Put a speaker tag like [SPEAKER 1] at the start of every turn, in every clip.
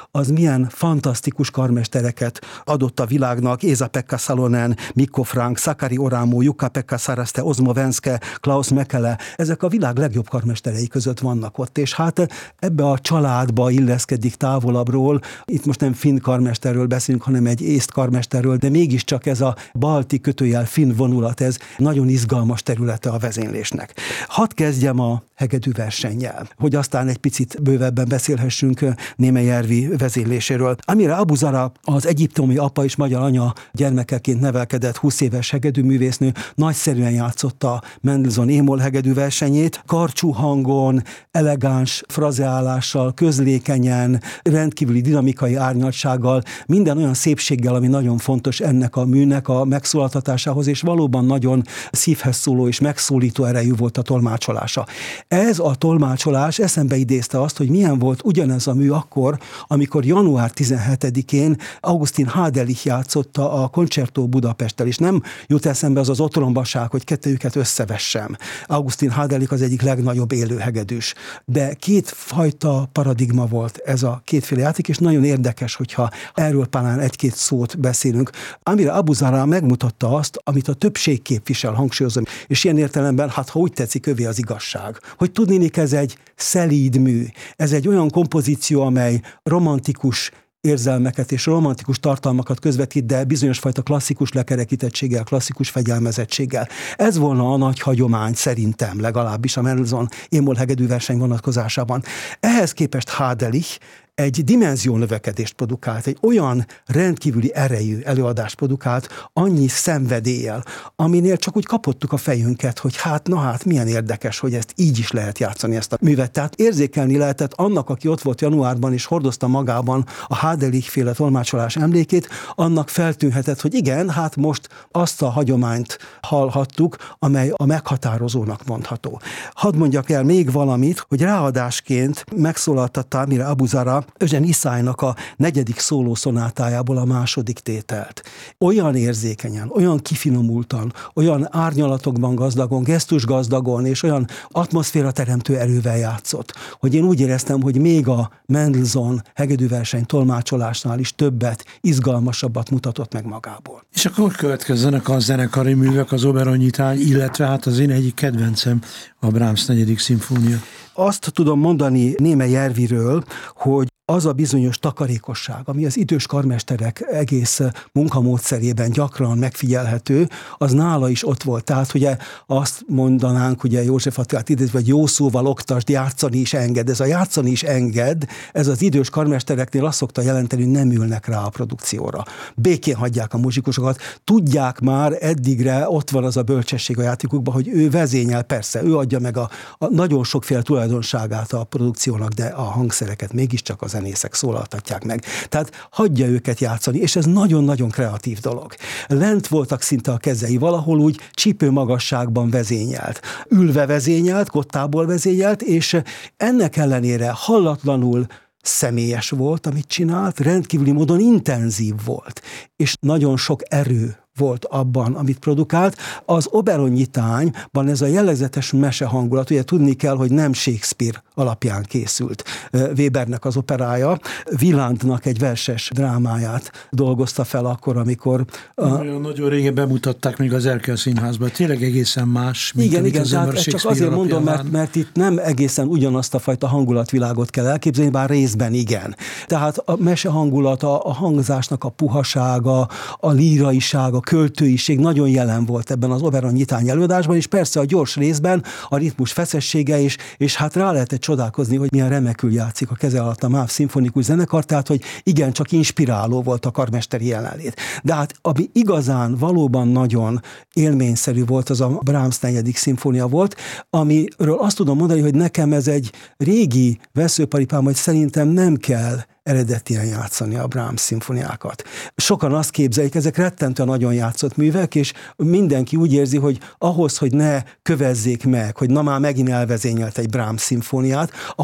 [SPEAKER 1] az milyen fantasztikus karmestereket adott a világnak, Esa-Pekka Salonen, Mikko Frank, Sakari Oramo, Jukka-Pekka Saraste, Ozmo Venske, Klaus Mekele, ezek a világ legjobb karmesterei között vannak ott, és hát ebbe a családba illeszkedik távolabbról, itt most nem finn karmesterről beszélünk, hanem egy észt karmesterről, de mégiscsak ez a balti kötőjel finn vonulat, ez nagyon izgalmas területe a vezénylésnek. Hadd kezdjem a hegedű versennyel, hogy aztán egy picit bővebben beszélhessünk Némelyervi vezényléséről. Amire Abu Zara, az egyiptomi apa és magyar anya gyermekeként nevelkedett 20 éves hegedűművésznő, nagyszerűen játszotta Mendelssohn Émol hegedű versenyét, karcsú hangon, elegáns frazeálással, közlékenyen, rendkívüli dinamikai árnyaltsággal, minden olyan szépséggel, ami nagyon fontos ennek a műnek a megszólaltatásához, és valóban nagyon szívhez szóló és megszólító erejű volt a tolmácsolása. Ez a tolmácsolás eszembe idézte azt, hogy milyen volt ugyanez a mű akkor, amikor január 17-én Augustin Hadelich játszotta a Concerto Budapesttel, és nem jut eszembe az az otrombaság, hogy kettőjüket összevessem. Augustin Hadelich az egyik legnagyobb élő hegedűs. De kétfajta paradigma volt ez a kétféle játék, és nagyon érdekes, hogyha erről talán egy-két szót beszélünk. Amire Abu Zara megmutatta azt, amit a többség képvisel, hangsúlyozom, és ilyen értelemben, hát ha úgy tetszik, övé az igazság. Hogy tudnék, ez egy szelíd mű. Ez egy olyan kompozíció, amely romantikus érzelmeket és romantikus tartalmakat közvetít, de bizonyos fajta klasszikus lekerekítettséggel, klasszikus fegyelmezettséggel. Ez volna a nagy hagyomány szerintem, legalábbis a Mendelssohn Émol hegedűverseny vonatkozásában. Ehhez képest Hadelich egy dimenziónövekedést produkált, egy olyan rendkívüli erejű előadást produkált, annyi szenvedéllyel, aminél csak úgy kapottuk a fejünket, hogy hát milyen érdekes, hogy ezt így is lehet játszani, ezt a művet. Tehát érzékelni lehetett annak, aki ott volt januárban és hordozta magában a Hadelich-féle tolmácsolás emlékét, annak feltűnhetett, hogy igen, hát most azt a hagyományt hallhattuk, amely a meghatározónak mondható. Hadd mondjak el még valamit, hogy ráadásként megszólaltatta Amire Abu Zara Eugene Iszálynak a 4. szólószonátájából a második tételt. Olyan érzékenyen, olyan kifinomultan, olyan árnyalatokban gazdagon, gesztusgazdagon, és olyan atmoszféra teremtő erővel játszott, hogy én úgy éreztem, hogy még a Mendelssohn hegedűverseny tolmácsolásnál is többet, izgalmasabbat mutatott meg magából.
[SPEAKER 2] És akkor következzenek a zenekari művek, az Oberon-nyitány, illetve hát az én egyik kedvencem, a Brahms 4. szimfónia.
[SPEAKER 1] Azt tudom mondani Némelyerviről, hogy az a bizonyos takarékosság, ami az idős karmesterek egész munkamódszerében gyakran megfigyelhető, az nála is ott volt. Tehát ugye azt mondanánk, ugye József Attilát idézve, hogy jó szóval oktasd, játszani is enged. Ez a játszani is enged, ez az idős karmestereknél azt szokta jelenteni, hogy nem ülnek rá a produkcióra. Békén hagyják a muzsikusokat, tudják már eddigre, ott van az a bölcsesség a játékukban, hogy ő vezényel, persze, ő adja meg a nagyon sokféle tulajdonságát a produkciónak, de a hangszereket mégiscsak az zenészek szólaltatják meg. Tehát hagyja őket játszani, és ez nagyon-nagyon kreatív dolog. Lent voltak szinte a kezei, valahol úgy csípőmagasságban vezényelt. Ülve vezényelt, kottából vezényelt, és ennek ellenére hallatlanul személyes volt, amit csinált, rendkívüli módon intenzív volt, és nagyon sok erő volt abban, amit produkált. Az Oberon-nyitányban ez a jellegzetes mese hangulat, ugye tudni kell, hogy nem Shakespeare alapján készült Webernek az operája, Wielandnak egy verses drámáját dolgozta fel akkor, amikor...
[SPEAKER 2] Nagyon régen bemutatták még az Erkel Színházban, tényleg egészen más, mint
[SPEAKER 1] igen,
[SPEAKER 2] az ember Shakespeare
[SPEAKER 1] csak azért mondom, mert itt nem egészen ugyanazt a fajta hangulatvilágot kell elképzelni, bár részben igen. Tehát a mese hangulata, a hangzásnak a puhasága, a líraiság, a költőiség nagyon jelen volt ebben az Oberon-nyitány előadásban, és persze a gyors részben a ritmus feszessége is, és hát rá lehetett csodálkozni, hogy milyen remekül játszik a keze alatt a MÁV szimfonikus zenekar, tehát hogy igen, csak inspiráló volt a karmesteri jelenlét. De hát ami igazán valóban nagyon élményszerű volt, az a Brahms 4. szimfónia volt, amiről azt tudom mondani, hogy nekem ez egy régi veszőparipám, hogy szerintem nem kell eredetien játszani a Brahms szimfoniákat. Sokan azt képzelik, ezek rettentően nagyon játszott művek, és mindenki úgy érzi, hogy ahhoz, hogy ne kövezzék meg, hogy na már megint elvezényelt egy Brahms szimfóniát, ahhoz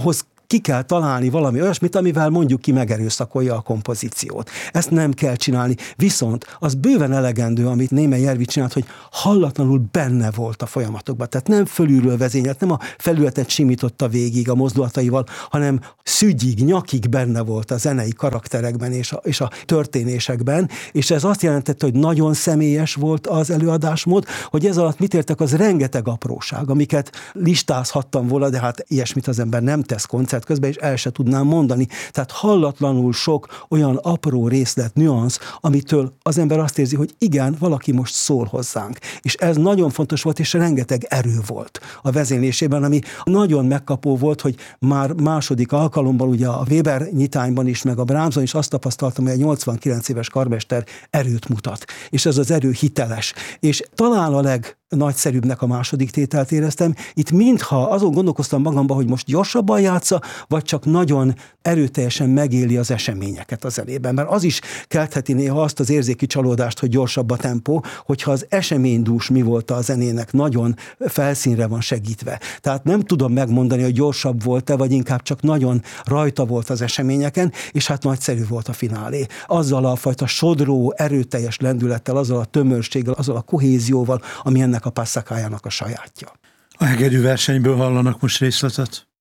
[SPEAKER 1] ki kell találni valami olyasmit, amivel mondjuk ki megerőszakolja a kompozíciót. Ezt nem kell csinálni. Viszont az bőven elegendő, amit Németh Jervi csinált, hogy hallatlanul benne volt a folyamatokban. Tehát nem fölülről vezényelt, nem a felületet simította végig a mozdulataival, hanem szügyig, nyakig benne volt a zenei karakterekben és a történésekben, és ez azt jelentette, hogy nagyon személyes volt az előadásmód, hogy ez alatt mit értek, az rengeteg apróság, amiket listázhattam volna, de hát ilyesmit az ember nem tesz koncert közben, és el se tudnám mondani. Tehát hallatlanul sok olyan apró részlet, nüansz, amitől az ember azt érzi, hogy igen, valaki most szól hozzánk. És ez nagyon fontos volt, és rengeteg erő volt a vezénylésében, ami nagyon megkapó volt, hogy már második alkalommal ugye a Weber nyitányban is, meg a Brahmson is azt tapasztaltam, hogy egy 89 éves karmester erőt mutat. És ez az erő hiteles. És talán a legnagyszerűbbnek a második tételt éreztem. Itt mintha azon gondolkoztam magamban, hogy most gyorsabban játsza, vagy csak nagyon erőteljesen megéli az eseményeket a zenében. Mert az is keltheti néha azt az érzéki csalódást, hogy gyorsabb a tempó, hogyha az eseménydús mi volt a zenének, nagyon felszínre van segítve. Tehát nem tudom megmondani, hogy gyorsabb volt-e, vagy inkább csak nagyon rajta volt az eseményeken, és hát nagyszerű volt a finálé. Azzal a fajta sodró, erőteljes lendülettel, azzal a tömörséggel, azzal a kohézióval, ami ennek a passacájának a sajátja.
[SPEAKER 2] A hegedű versenyből hallanak most részletet?